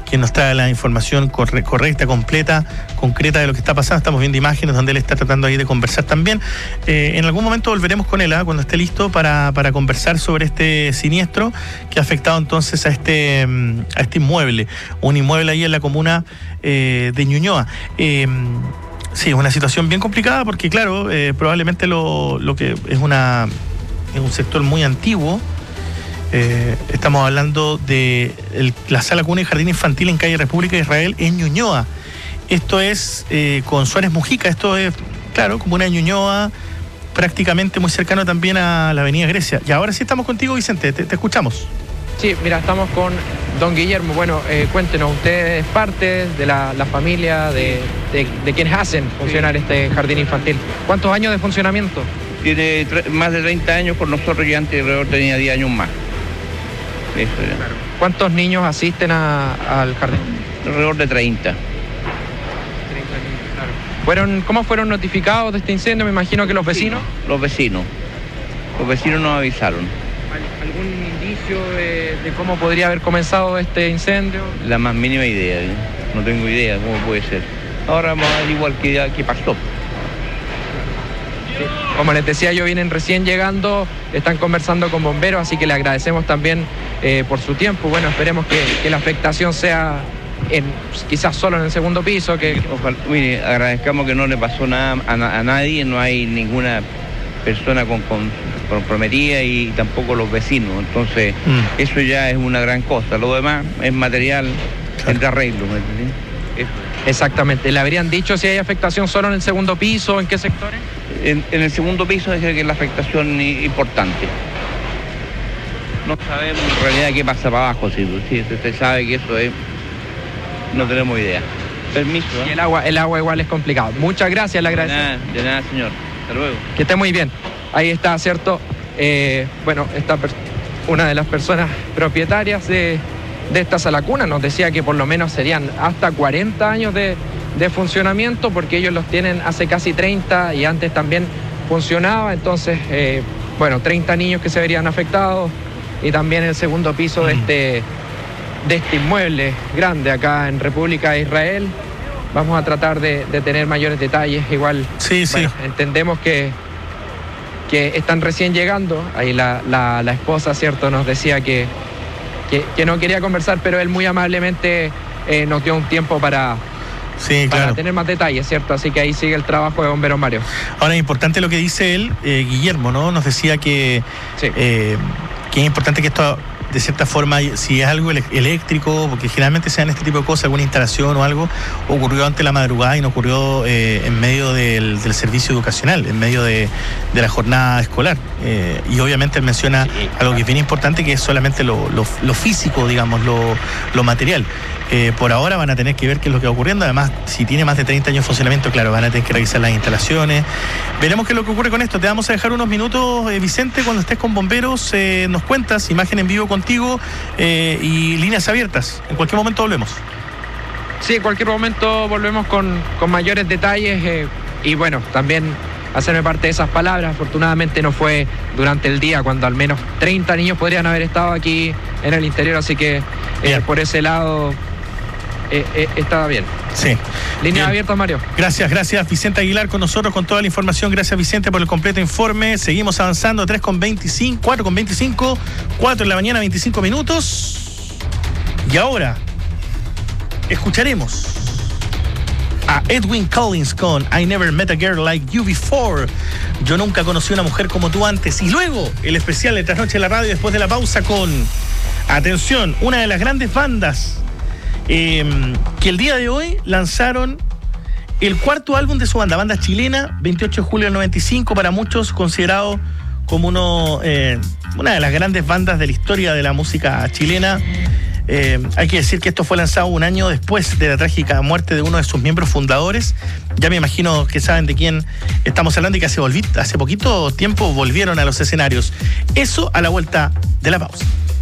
quien nos trae la información correcta, completa, concreta de lo que está pasando. Estamos viendo imágenes donde él está tratando ahí de conversar también. En algún momento volveremos con él, cuando esté listo para conversar sobre este siniestro que ha afectado entonces a este inmueble, un inmueble ahí en la comuna de Ñuñoa. Sí, es una situación bien complicada porque, claro, probablemente lo que es un sector muy antiguo. Estamos hablando de la Sala Cuna y Jardín Infantil en calle República de Israel en Ñuñoa. Esto es con Suárez Mujica. Esto es, claro, comuna de Ñuñoa, prácticamente muy cercano también a la avenida Grecia. Y ahora sí estamos contigo, Vicente, te escuchamos. Sí, mira, estamos con don Guillermo. Bueno, cuéntenos, usted es parte de la familia de quienes hacen funcionar este jardín infantil. ¿Cuántos años de funcionamiento? Tiene más de 30 años con nosotros y antes alrededor tenía 10 años más. Eso ya. Claro. ¿Cuántos niños asisten al jardín? Alrededor de 30. 30 niños, claro. ¿Cómo fueron notificados de este incendio? Me imagino que los vecinos. Los vecinos nos avisaron. ¿Algún indicio de cómo podría haber comenzado este incendio? La más mínima idea, no tengo idea cómo puede ser. Ahora vamos a ver igual qué pasó. Como les decía, ellos vienen recién llegando, están conversando con bomberos, así que le agradecemos también por su tiempo. Bueno, esperemos que la afectación sea quizás solo en el segundo piso. Ojalá, mire, agradezcamos que no le pasó nada a nadie, no hay ninguna persona comprometida y tampoco los vecinos. Entonces, eso ya es una gran cosa. Lo demás es material de arreglo, ¿me entendés? Exactamente. ¿Le habrían dicho si hay afectación solo en el segundo piso? ¿En qué sectores? En el segundo piso es que es la afectación importante. No sabemos en realidad qué pasa para abajo, si usted sabe que eso es... No tenemos idea. Permiso. Y el agua igual es complicado. Muchas gracias, le agradecemos. De nada, señor. Hasta luego. Que esté muy bien. Ahí está, ¿cierto? Una de las personas propietarias de esta sala cuna nos decía que por lo menos serían hasta 40 años de funcionamiento, porque ellos los tienen hace casi 30 y antes también funcionaba. Entonces, 30 niños que se verían afectados y también el segundo piso de este inmueble grande acá en República de Israel. Vamos a tratar de tener mayores detalles. Igual, sí. Entendemos que están recién llegando. Ahí la esposa, ¿cierto?, nos decía que no quería conversar, pero él muy amablemente nos dio un tiempo para tener más detalles, ¿cierto? Así que ahí sigue el trabajo de bomberos Mario. Ahora es importante lo que dice él, Guillermo, ¿no? Nos decía que es importante que esto, de cierta forma, si es algo eléctrico, porque generalmente se dan este tipo de cosas, alguna instalación o algo, ocurrió ante la madrugada y no ocurrió en medio del servicio educacional, en medio de la jornada escolar. Y obviamente él menciona algo que es bien importante, que es solamente lo físico, digamos, lo material. Por ahora van a tener que ver qué es lo que va ocurriendo. Además, si tiene más de 30 años de funcionamiento, claro, van a tener que revisar las instalaciones. Veremos qué es lo que ocurre con esto. Te vamos a dejar unos minutos, Vicente, cuando estés con bomberos, nos cuentas, imagen en vivo contigo y líneas abiertas. En cualquier momento volvemos. Sí, en cualquier momento volvemos con mayores detalles y bueno, también hacerme parte de esas palabras. Afortunadamente no fue durante el día, cuando al menos 30 niños podrían haber estado aquí en el interior, así que por ese lado... estaba bien. Sí. Línea abierta, Mario. Gracias, Vicente Aguilar con nosotros con toda la información. Gracias, Vicente, por el completo informe. Seguimos avanzando, 4:25, 4 de la mañana, 25 minutos. Y ahora escucharemos a Edwin Collins con I Never Met a Girl Like You Before. Yo nunca conocí a una mujer como tú antes. Y luego el especial de Trasnoche en la Radio, después de la pausa, con, atención, una de las grandes bandas que el día de hoy lanzaron el cuarto álbum de su banda chilena, 28 de julio del 95, para muchos considerado como una de las grandes bandas de la historia de la música chilena. Hay que decir que esto fue lanzado un año después de la trágica muerte de uno de sus miembros fundadores. Ya me imagino que saben de quién estamos hablando y que hace poquito tiempo volvieron a los escenarios. Eso a la vuelta de la pausa.